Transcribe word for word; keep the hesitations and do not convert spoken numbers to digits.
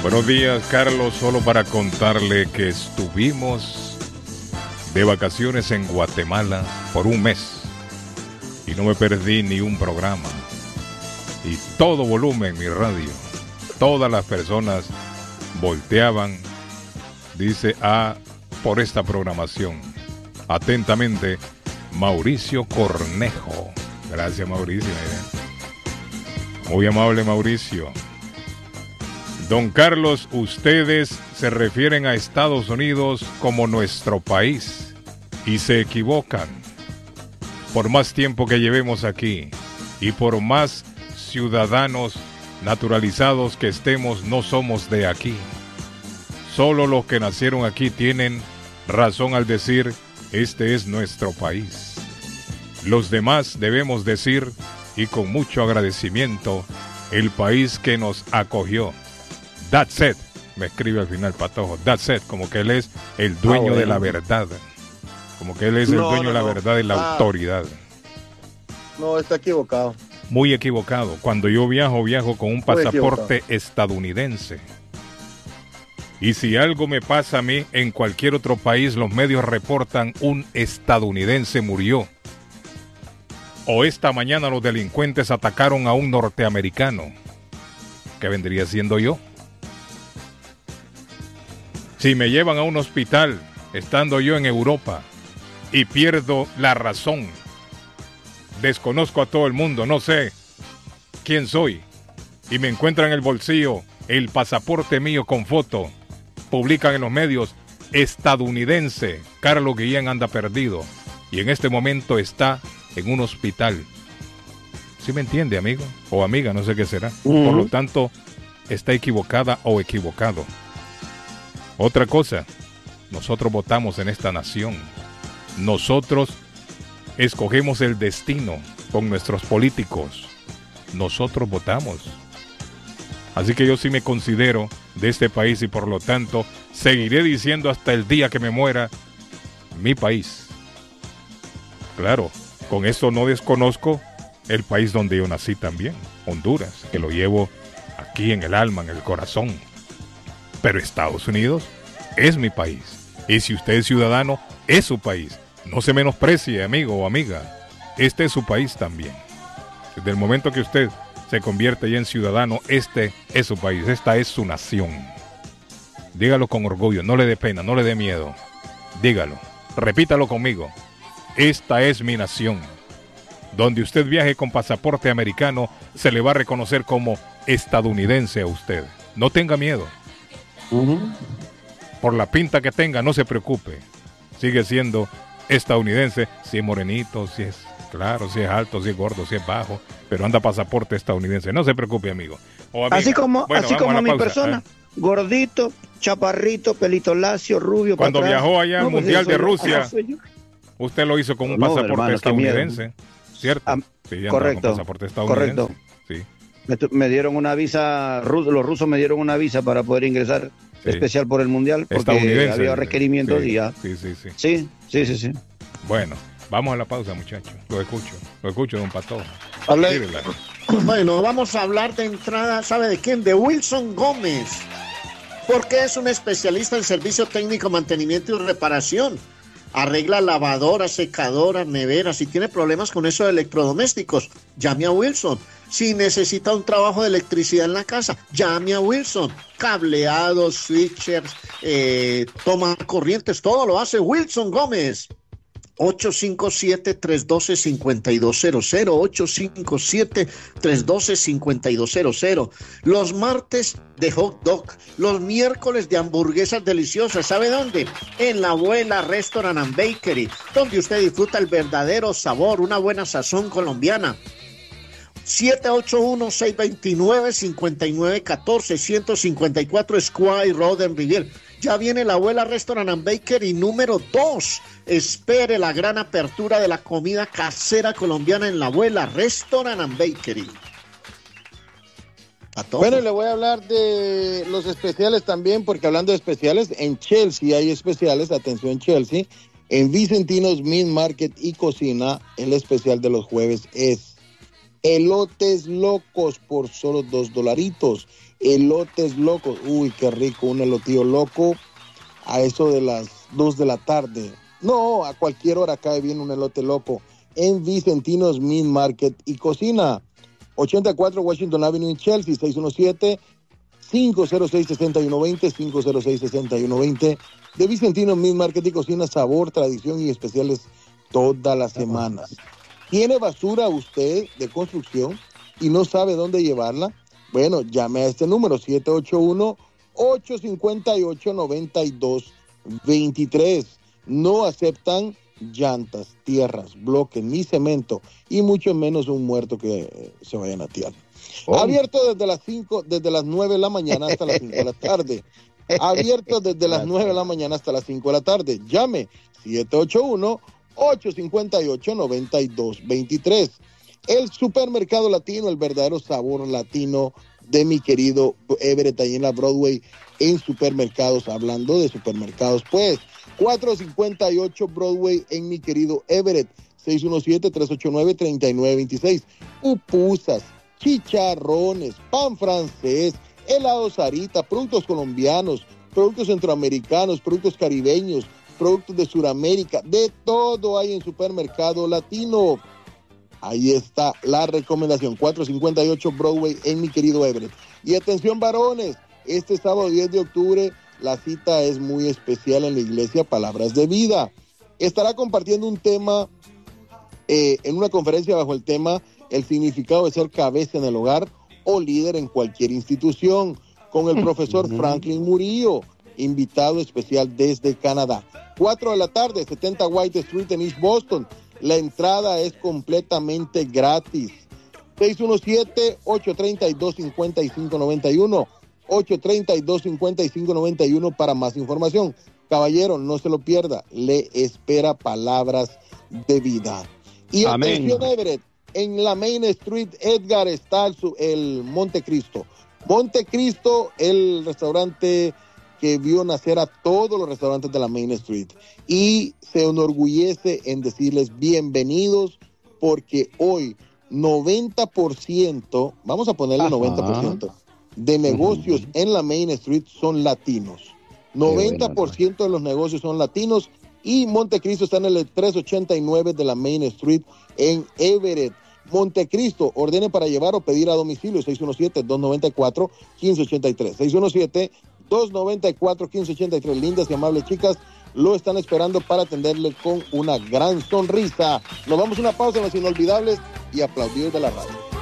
Buenos días, Carlos. Solo para contarle que estuvimos de vacaciones en Guatemala por un mes y no me perdí ni un programa. Y todo volumen, mi radio. Todas las personas volteaban, dice, a por esta programación. Atentamente, Mauricio Cornejo. Gracias, Mauricio. Muy amable, Mauricio. Don Carlos, ustedes se refieren a Estados Unidos como nuestro país y se equivocan. Por más tiempo que llevemos aquí y por más ciudadanos naturalizados que estemos, no somos de aquí. Solo los que nacieron aquí tienen razón al decir, este es nuestro país. Los demás debemos decir, y con mucho agradecimiento, el país que nos acogió. That's it, me escribe al final Patojo. That's it, como que él es el dueño ah, bueno. de la verdad. Como que él es el no, dueño no, de la no. verdad y la ah. autoridad. No, está equivocado. Muy equivocado. Cuando yo viajo, viajo con un pasaporte estadounidense. Y si algo me pasa a mí, en cualquier otro país, los medios reportan un estadounidense murió. O esta mañana los delincuentes atacaron a un norteamericano. ¿Qué vendría siendo yo? Si me llevan a un hospital, estando yo en Europa, y pierdo la razón, desconozco a todo el mundo, no sé quién soy, y me encuentran en el bolsillo el pasaporte mío con foto, publican en los medios, estadounidense, Carlos Guillén anda perdido, y en este momento está en un hospital. ¿Sí me entiende, amigo? O amiga, no sé qué será. Uh-huh. Por lo tanto, está equivocada o equivocado. Otra cosa, nosotros votamos en esta nación. Nosotros escogemos el destino con nuestros políticos. Nosotros votamos. Así que yo sí me considero de este país y por lo tanto seguiré diciendo hasta el día que me muera, mi país. Claro, con esto no desconozco el país donde yo nací también, Honduras, que lo llevo aquí en el alma, en el corazón. Pero Estados Unidos es mi país. Y si usted es ciudadano, es su país. No se menosprecie, amigo o amiga. Este es su país también. Desde el momento que usted se convierte ya en ciudadano, este es su país, esta es su nación. Dígalo con orgullo, no le dé pena, no le dé miedo. Dígalo, repítalo conmigo. Esta es mi nación. Donde usted viaje con pasaporte americano, se le va a reconocer como estadounidense a usted. No tenga miedo. Uh-huh. Por la pinta que tenga, no se preocupe. Sigue siendo estadounidense, si es morenito, si es claro, si es alto, si es gordo, si es bajo, pero anda pasaporte estadounidense. No se preocupe, amigo. O amiga. Así como, bueno, así como mi pausa. persona, ¿eh? Gordito, chaparrito, pelito lacio, rubio. Cuando viajó allá al no, Mundial pues de Rusia, usted lo hizo con un no, pasaporte hermano, estadounidense, ¿cierto? Ah, sí, correcto. Con pasaporte estadounidense. Correcto. Sí. Me, me dieron una visa, los rusos me dieron una visa para poder ingresar sí. especial por el Mundial, porque había requerimientos sí, y ya. Sí, sí, sí. Sí, sí, sí, sí. Bueno, vamos a la pausa, muchachos. Lo escucho, lo escucho, don Patojo. Bueno, vamos a hablar de entrada, ¿sabe de quién? De Wilson Gómez, porque es un especialista en servicio técnico, mantenimiento y reparación. Arregla lavadoras, secadoras, neveras. Si tiene problemas con eso de electrodomésticos, llame a Wilson. Si necesita un trabajo de electricidad en la casa, llame a Wilson. Cableados, switchers, eh, toma corrientes, todo lo hace Wilson Gómez. ocho cinco siete, tres uno dos, cinco dos cero cero, ocho cinco siete, tres uno dos, cinco dos cero cero. Los martes de hot dog, los miércoles de hamburguesas deliciosas. ¿Sabe dónde? En La Abuela Restaurant and Bakery, donde usted disfruta el verdadero sabor, una buena sazón colombiana. siete ocho uno, seis dos nueve, cinco nueve uno cuatro, ciento cincuenta y cuatro Squire Road en Rivier. Ya viene La Abuela Restaurant and Bakery número dos. Espere la gran apertura de la comida casera colombiana en La Abuela Restaurant and Bakery. Bueno, le voy a hablar de los especiales también, porque hablando de especiales, en Chelsea hay especiales, atención Chelsea, en Vicentino's Meat Market y Cocina, el especial de los jueves es Elotes locos por solo dos dolaritos. Elotes locos. Uy, qué rico, un elotío loco a eso de las dos de la tarde. No, a cualquier hora cae bien un elote loco en Vicentinos Meat Market y Cocina. ochenta y cuatro Washington Avenue en Chelsea, seis uno siete, cinco cero seis, seis uno dos cero, cinco cero seis, seis uno dos cero. De Vicentinos Meat Market y Cocina, sabor, tradición y especiales todas las semanas. ¿Tiene basura usted de construcción y no sabe dónde llevarla? Bueno, llame a este número, siete ocho uno, ocho cinco ocho, nueve dos dos tres. No aceptan llantas, tierras, bloques, ni cemento, y mucho menos un muerto que se vayan a tierra. Oh. Abierto desde las cinco, desde las nueve de la mañana hasta las cinco de la tarde. Abierto desde las nueve de la mañana hasta las cinco de la tarde. Llame siete ocho uno, ocho cinco ocho, nueve dos dos tres. El Supermercado Latino, el verdadero sabor latino de mi querido Everett, ahí en la Broadway, en supermercados, hablando de supermercados, pues, cuatrocientos cincuenta y ocho Broadway en mi querido Everett, seis uno siete, tres ocho nueve, tres nueve dos seis. Pupusas, chicharrones, pan francés, helado Sarita, productos colombianos, productos centroamericanos, productos caribeños, productos de Sudamérica, de todo hay en Supermercado Latino. Ahí está la recomendación, cuatrocientos cincuenta y ocho Broadway en mi querido Everett. Y atención varones, este sábado diez de octubre la cita es muy especial en la iglesia Palabras de Vida. Estará compartiendo un tema eh, en una conferencia bajo el tema el significado de ser cabeza en el hogar o líder en cualquier institución, con el profesor Franklin Murillo, invitado especial desde Canadá. cuatro de la tarde, setenta White Street en East Boston. La entrada es completamente gratis. seis uno siete, ocho tres dos, cinco cinco nueve uno. ocho tres dos, cinco cinco nueve uno para más información. Caballero, no se lo pierda. Le espera Palabras de Vida. Y amén. Atención, Everett. En la Main Street, Edgar, está el, el Montecristo. Montecristo, el restaurante que vio nacer a todos los restaurantes de la Main Street, y se enorgullece en decirles bienvenidos, porque hoy noventa por ciento, vamos a ponerle Ajá. noventa por ciento de negocios uh-huh. en la Main Street son latinos. noventa por ciento de los negocios son latinos, y Montecristo está en el trescientos ochenta y nueve de la Main Street en Everett. Montecristo, ordene para llevar o pedir a domicilio, seis uno siete, dos nueve cuatro, uno cinco ocho tres, seis uno siete, dos nueve cuatro, uno cinco ocho tres. Lindas y amables chicas lo están esperando para atenderle con una gran sonrisa. Nos vamos a una pausa en Los Inolvidables y aplaudir de la radio.